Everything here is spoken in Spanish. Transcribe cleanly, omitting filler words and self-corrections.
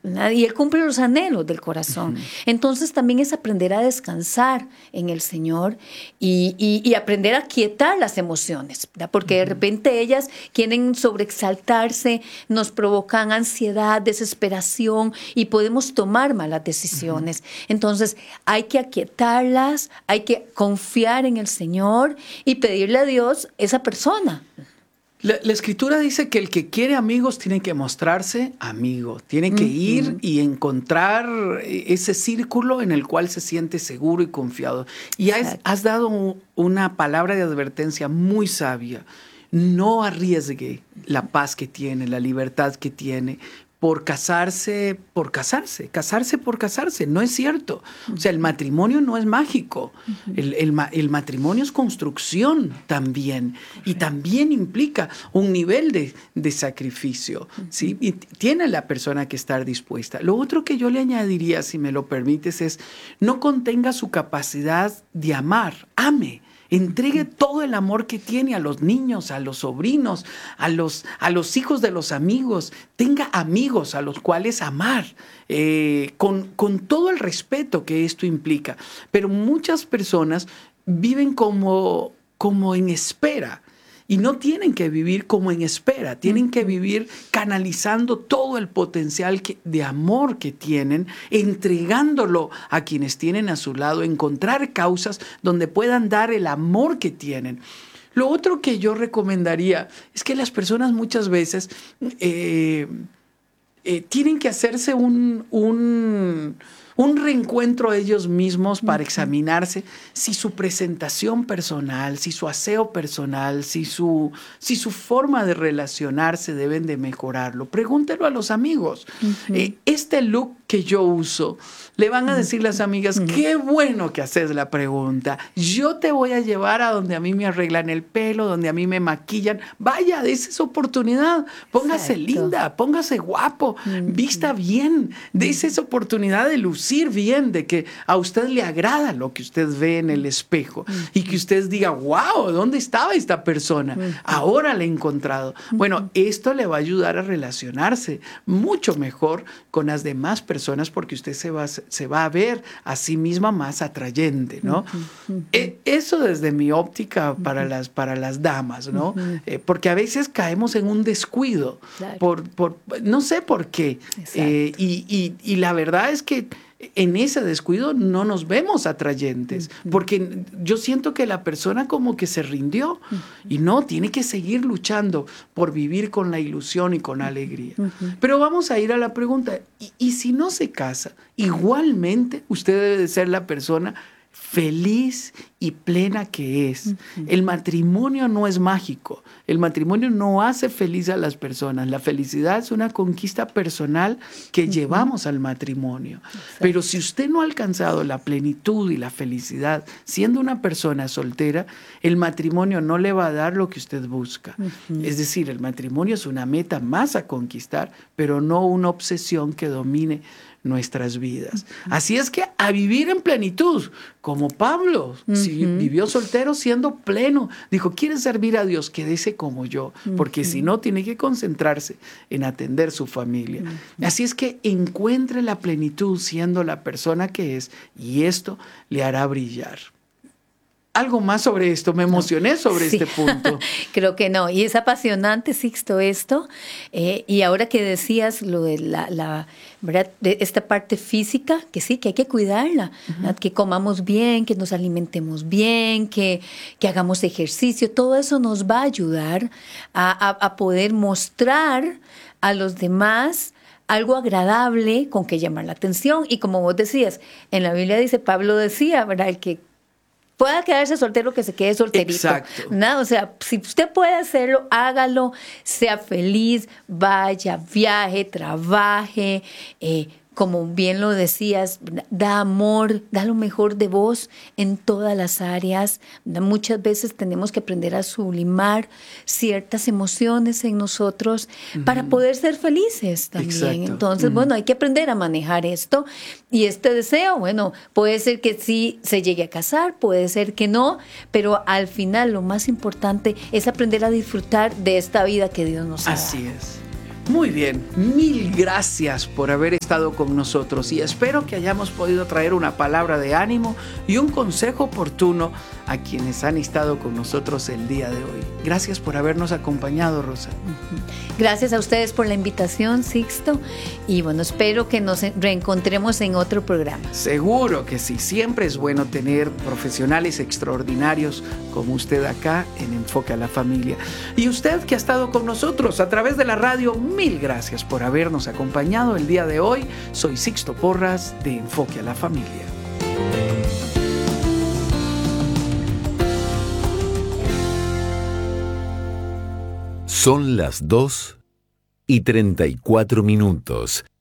¿verdad? Y Él cumple los anhelos del corazón. Entonces también es aprender a descansar en el Señor y aprender a quietar las emociones, ¿verdad? Porque de repente ellas quieren sobreexaltarse, nos provocan ansiedad, desesperación y podemos tomar malas decisiones. Entonces hay que aquietarlas, hay que confiar en el Señor y pedirle a Dios esa persona. La Escritura dice que el que quiere amigos tiene que mostrarse amigo, tiene que ir y encontrar ese círculo en el cual se siente seguro y confiado. Y has dado una palabra de advertencia muy sabia. No arriesgue la paz que tiene, la libertad que tiene, por casarse. No es cierto. O sea, el matrimonio no es mágico. El matrimonio es construcción también. Y también implica un nivel de sacrificio, ¿sí? Y tiene la persona que estar dispuesta. Lo otro que yo le añadiría, si me lo permites, es no contenga su capacidad de amar. Ame. Entregue todo el amor que tiene a los niños, a los sobrinos, a los hijos de los amigos. Tenga amigos a los cuales amar, con todo el respeto que esto implica. Pero muchas personas viven como en espera. Y no tienen que vivir como en espera, tienen que vivir canalizando todo el potencial de amor que tienen, entregándolo a quienes tienen a su lado, encontrar causas donde puedan dar el amor que tienen. Lo otro que yo recomendaría es que las personas muchas veces tienen que hacerse un reencuentro a ellos mismos para examinarse si su presentación personal, si su aseo personal, si su forma de relacionarse deben de mejorarlo. Pregúntelo a los amigos. Este look que yo uso, le van a decir las amigas, qué bueno que haces la pregunta. Yo te voy a llevar a donde a mí me arreglan el pelo, donde a mí me maquillan. Vaya, dése esa oportunidad. Póngase linda, póngase guapo, vista bien. Dése esa oportunidad de lucir bien, de que a usted le agrada lo que usted ve en el espejo y que usted diga, wow, ¿dónde estaba esta persona? Ahora la he encontrado. Bueno, esto le va a ayudar a relacionarse mucho mejor con las demás personas porque usted se va a ver a sí misma más atrayente, ¿no? Eso desde mi óptica para las damas, ¿no? Porque a veces caemos en un descuido, claro, no sé por qué. Y la verdad es que en ese descuido no nos vemos atrayentes, porque yo siento que la persona como que se rindió y no, tiene que seguir luchando por vivir con la ilusión y con alegría. Pero vamos a ir a la pregunta, ¿y si no se casa? Igualmente usted debe de ser la persona feliz y plena que es. El matrimonio no es mágico. El matrimonio no hace feliz a las personas. La felicidad es una conquista personal que llevamos al matrimonio. Pero si usted no ha alcanzado la plenitud y la felicidad siendo una persona soltera, el matrimonio no le va a dar lo que usted busca. Es decir, el matrimonio es una meta más a conquistar, pero no una obsesión que domine nuestras vidas. Así es que a vivir en plenitud, como Pablo, si vivió soltero siendo pleno, dijo, ¿quieres servir a Dios? Quédese como yo, porque si no, tiene que concentrarse en atender su familia. Así es que encuentre la plenitud siendo la persona que es, y esto le hará brillar. Algo más sobre esto, me emocioné sobre este punto. Creo que no, y es apasionante, Sixto, esto. Y ahora que decías lo de la ¿verdad? De esta parte física, que sí, que hay que cuidarla, que comamos bien, que nos alimentemos bien, que hagamos ejercicio, todo eso nos va a ayudar a poder mostrar a los demás algo agradable con que llamar la atención. Y como vos decías, en la Biblia dice, Pablo decía, ¿verdad? El que pueda quedarse soltero, que se quede solterito. Exacto. ¿No? O sea, si usted puede hacerlo, hágalo, sea feliz, vaya, viaje, trabaje, como bien lo decías, da amor, da lo mejor de vos en todas las áreas. Muchas veces tenemos que aprender a sublimar ciertas emociones en nosotros para poder ser felices también. Exacto. Entonces, bueno, hay que aprender a manejar esto. Y este deseo, bueno, puede ser que sí se llegue a casar, puede ser que no, pero al final lo más importante es aprender a disfrutar de esta vida que Dios nos ha dado. Así es. Muy bien, mil gracias por haber estado estado con nosotros y espero que hayamos podido traer una palabra de ánimo y un consejo oportuno a quienes han estado con nosotros el día de hoy. Gracias por habernos acompañado, Rosa. Gracias a ustedes por la invitación, Sixto, y bueno, espero que nos reencontremos en otro programa. Seguro que sí, siempre es bueno tener profesionales extraordinarios como usted acá en Enfoque a la Familia. Y usted que ha estado con nosotros a través de la radio, mil gracias por habernos acompañado el día de hoy. Soy Sixto Porras de Enfoque a la Familia. Son las 2:34.